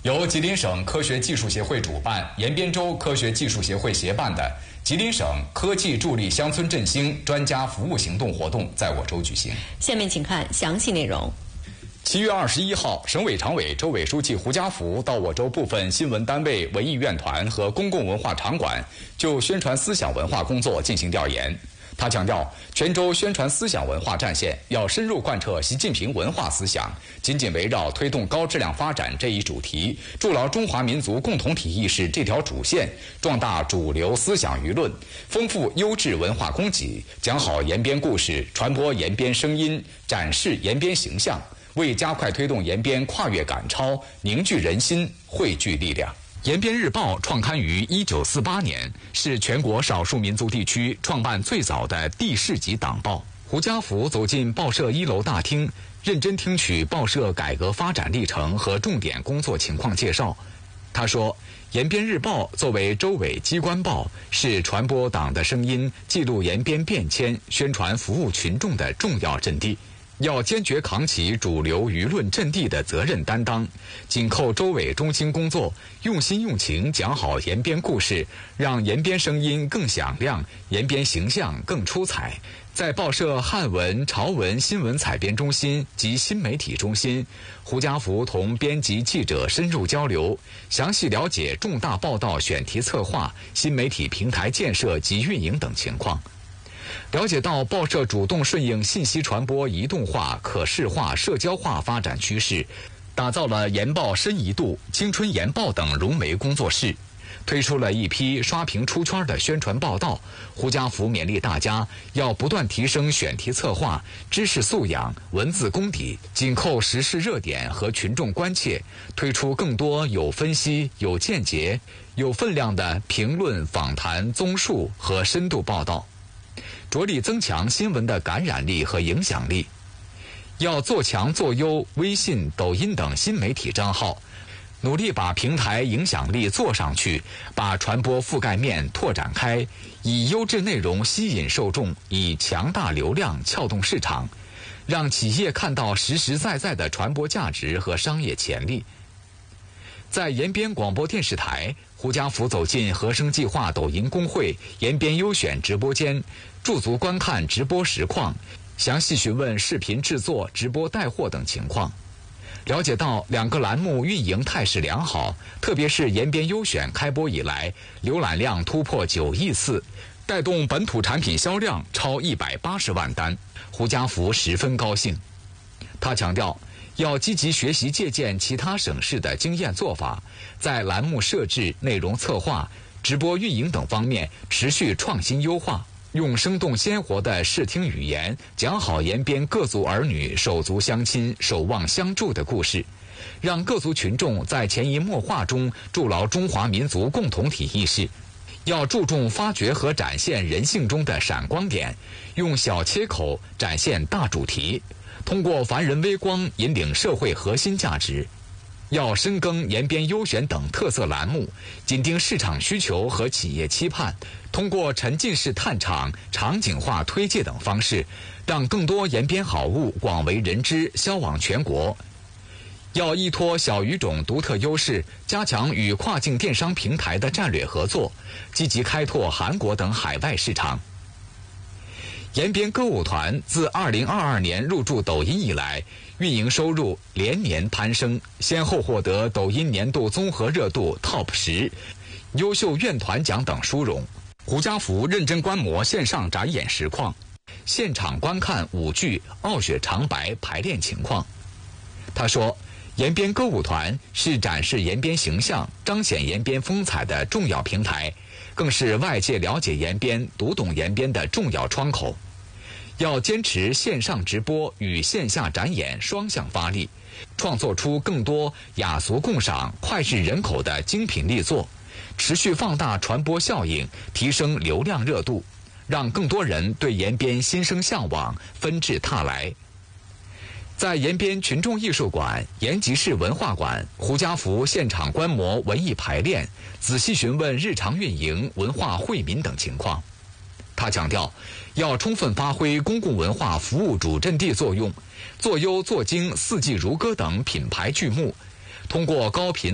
由吉林省科学技术协会主办、延边州科学技术协会协办的吉林省科技助力乡村振兴专家服务行动活动在我州举行。 下面请看详细内容。 7月21号，省委常委、州委书记胡家福到我州部分新闻单位、文艺院团和公共文化场馆就宣传思想文化工作进行调研。他强调，全州宣传思想文化战线要深入贯彻习近平文化思想，紧紧围绕推动高质量发展这一主题，筑牢中华民族共同体意识这条主线，壮大主流思想舆论，丰富优质文化供给，讲好延边故事，传播延边声音，展示延边形象，为加快推动延边跨越赶超、凝聚人心、汇聚力量。延边日报创刊于1948年，是全国少数民族地区创办最早的地市级党报。胡家福走进报社1楼大厅，认真听取报社改革发展历程和重点工作情况介绍。他说，延边日报作为州委机关报，是传播党的声音、记录延边变迁、宣传服务群众的重要阵地。要坚决扛起主流舆论阵地的责任担当，紧扣州委中心工作，用心用情讲好延边故事，让延边声音更响亮，延边形象更出彩。在报社汉文、潮文新闻采编中心及新媒体中心，胡家福同编辑记者深入交流，详细了解重大报道选题策划、新媒体平台建设及运营等情况。了解到报社主动顺应信息传播移动化、可视化、社交化发展趋势，打造了研报深一度、青春研报等融媒工作室，推出了一批刷屏出圈的宣传报道。胡家福勉励大家要不断提升选题策划、知识素养、文字功底，紧扣时事热点和群众关切，推出更多有分析、有见解、有分量的评论、访谈、综述和深度报道，着力增强新闻的感染力和影响力。要做强做优微信、抖音等新媒体账号，努力把平台影响力做上去，把传播覆盖面拓展开，以优质内容吸引受众，以强大流量撬动市场，让企业看到实实在在的传播价值和商业潜力。在延边广播电视台，胡家福走进和声计划抖音公会延边优选直播间，驻足观看直播实况，详细询问视频制作、直播带货等情况。了解到2个栏目运营态势良好，特别是延边优选开播以来，浏览量突破9亿次，带动本土产品销量超180万单。胡家福十分高兴。他强调，要积极学习借鉴其他省市的经验做法，在栏目设置、内容策划、直播运营等方面持续创新优化，用生动鲜活的视听语言讲好延边各族儿女手足相亲、守望相助的故事，让各族群众在潜移默化中筑牢中华民族共同体意识。要注重发掘和展现人性中的闪光点，用小切口展现大主题，通过凡人微光引领社会核心价值。要深耕延边优选等特色栏目，紧盯市场需求和企业期盼，通过沉浸式探场、场景化推介等方式，让更多延边好物广为人知，销往全国。要依托小语种独特优势，加强与跨境电商平台的战略合作，积极开拓韩国等海外市场。延边歌舞团自2022年入驻抖音以来，运营收入连年攀升，先后获得抖音年度综合热度 TOP 10、优秀院团奖等殊荣。胡家福认真观摩线上展演实况，现场观看舞剧《傲雪长白》排练情况。他说，延边歌舞团是展示延边形象、彰显延边风采的重要平台，更是外界了解延边、读懂延边的重要窗口。要坚持线上直播与线下展演双向发力，创作出更多雅俗共赏、脍炙人口的精品力作，持续放大传播效应，提升流量热度，让更多人对延边心生向往，纷至沓来。在延边群众艺术馆、延吉市文化馆，胡家福现场观摩文艺排练，仔细询问日常运营、文化惠民等情况。他强调，要充分发挥公共文化服务主阵地作用，做优做精四季如歌等品牌剧目，通过高频